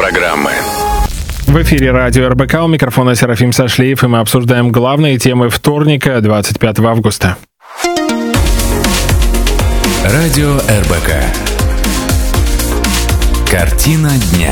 программы. В эфире радио РБК, у микрофона Серафим Сашлеев, и мы обсуждаем главные темы вторника, 25 августа. Радио РБК. Картина дня.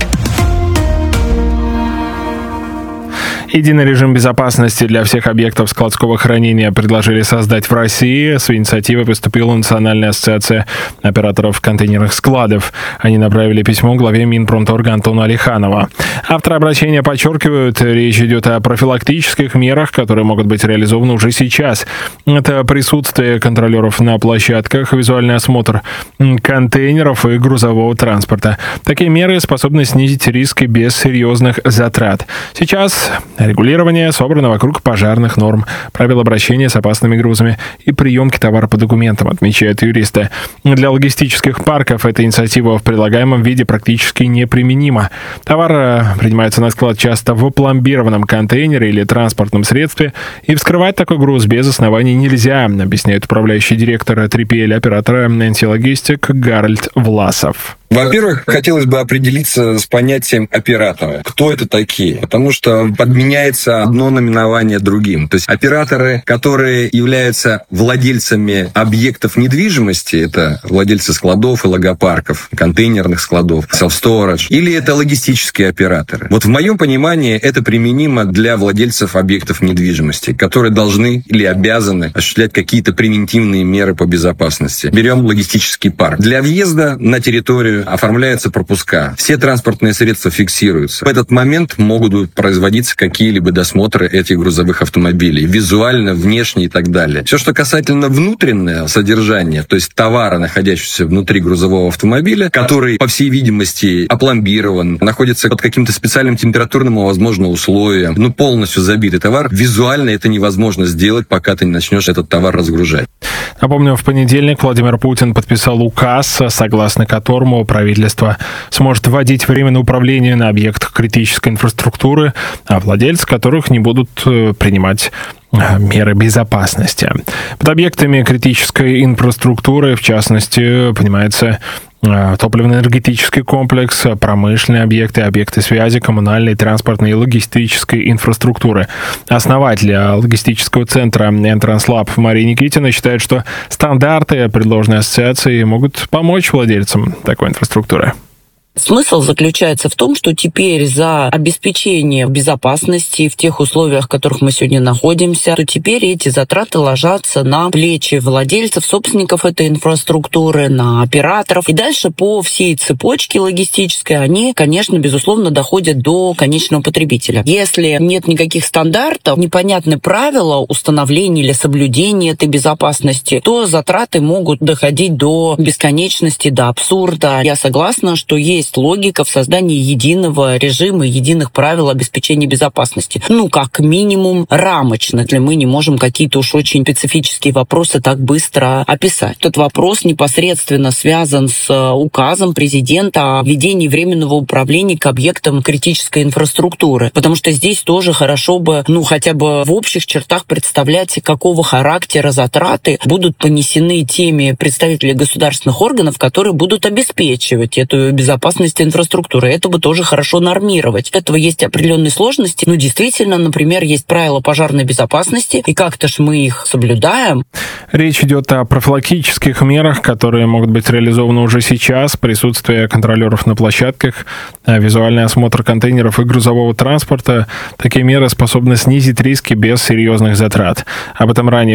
Единый режим безопасности для всех объектов складского хранения предложили создать в России. С инициативой поступила Национальная ассоциация операторов контейнерных складов. Они направили письмо главе Минпромторга Антону Алиханову. Авторы обращения подчеркивают, речь идет о профилактических мерах, которые могут быть реализованы уже сейчас. Это присутствие контролеров на площадках, визуальный осмотр контейнеров и грузового транспорта. Такие меры способны снизить риски без серьезных затрат. Сейчас регулирование собрано вокруг пожарных норм, правил обращения с опасными грузами и приемки товара по документам, отмечают юристы. Для логистических парков эта инициатива в предлагаемом виде практически неприменима. Товар принимается на склад часто в опломбированном контейнере или транспортном средстве, и вскрывать такой груз без оснований нельзя, объясняет управляющий директор 3PL оператора NC Logistic Гарольд Власов. Во-первых, хотелось бы определиться с понятием оператора. Кто это такие? Потому что подменяется одно наименование другим. То есть операторы, которые являются владельцами объектов недвижимости, это владельцы складов и логопарков, контейнерных складов, self-storage, или это логистические операторы. Вот в моем понимании это применимо для владельцев объектов недвижимости, которые должны или обязаны осуществлять какие-то превентивные меры по безопасности. Берем логистический парк. Для въезда на территорию оформляются пропуска. Все транспортные средства фиксируются. В этот момент могут производиться какие-либо досмотры этих грузовых автомобилей. Визуально, внешне и так далее. Все, что касательно внутреннего содержания, то есть товара, находящегося внутри грузового автомобиля, который, по всей видимости, опломбирован, находится под каким-то специальным температурным, возможно, условием, полностью забитый товар, визуально это невозможно сделать, пока ты не начнешь этот товар разгружать. Напомню, в понедельник Владимир Путин подписал указ, согласно которому правительство сможет вводить временное управление на объектах критической инфраструктуры, а владельцы которых не будут принимать меры безопасности. Под объектами критической инфраструктуры, в частности, понимается топливно-энергетический комплекс, промышленные объекты, объекты связи, коммунальной, транспортной и логистической инфраструктуры. Основатель логистического центра Entranslab Мария Никитина считает, что стандарты, предложенные ассоциацией, могут помочь владельцам такой инфраструктуры. Смысл заключается в том, что теперь за обеспечение безопасности в тех условиях, в которых мы сегодня находимся, то теперь эти затраты ложатся на плечи владельцев, собственников этой инфраструктуры, на операторов. И дальше по всей цепочке логистической они, конечно, безусловно, доходят до конечного потребителя. Если нет никаких стандартов, непонятны правила установления или соблюдения этой безопасности, то затраты могут доходить до бесконечности, до абсурда. Я согласна, что есть логика в создании единого режима, единых правил обеспечения безопасности. Как минимум рамочно, если мы не можем какие-то уж очень специфические вопросы так быстро описать. Этот вопрос непосредственно связан с указом президента о введении временного управления к объектам критической инфраструктуры. Потому что здесь тоже хорошо бы, хотя бы в общих чертах представлять, какого характера затраты будут понесены теми представителями государственных органов, которые будут обеспечивать эту безопасность инфраструктуры. Это бы тоже хорошо нормировать. От этого есть определенные сложности. Действительно, например, есть правила пожарной безопасности, и как-то ж мы их соблюдаем. Речь идет о профилактических мерах, которые могут быть реализованы уже сейчас. Присутствие контролеров на площадках, визуальный осмотр контейнеров и грузового транспорта. Такие меры способны снизить риски без серьезных затрат. Об этом ранее